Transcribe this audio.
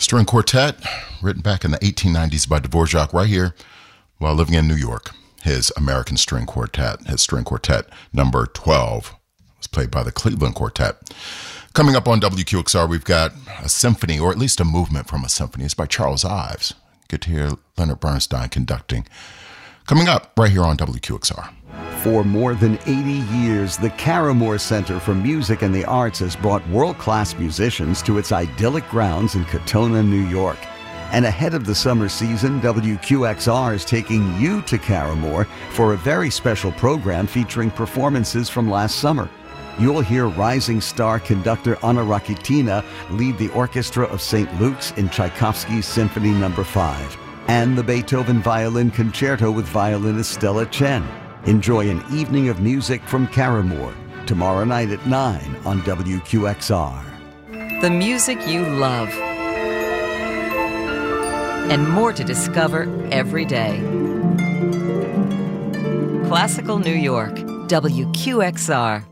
String quartet, written back in the 1890s by Dvorak right here while living in New York. His American String Quartet, his String Quartet number 12, was played by the Cleveland Quartet. Coming up on WQXR, we've got a symphony, or at least a movement from a symphony. It's by Charles Ives. Get to hear Leonard Bernstein conducting. Coming up right here on WQXR. For more than 80 years, the Caramore Center for Music and the Arts has brought world-class musicians to its idyllic grounds in Katonah, New York. And ahead of the summer season, WQXR is taking you to Caramore for a very special program featuring performances from last summer. You'll hear rising star conductor Anna Rakitina lead the orchestra of St. Luke's in Tchaikovsky's Symphony No. 5, and the Beethoven Violin Concerto with violinist Stella Chen. Enjoy an evening of music from Caramore tomorrow night at 9 on WQXR. The music you love, and more to discover every day. Classical New York, WQXR.